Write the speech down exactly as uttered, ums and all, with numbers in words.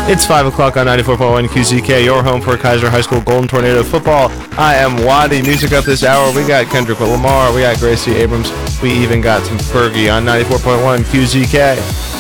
It's five o'clock on ninety-four point one Q Z K, your home for Kaiser High School Golden Tornado football. I am Wadi. Music up this hour. We got Kendrick Lamar. We got Gracie Abrams. We even got some Fergie on ninety-four point one Q Z K.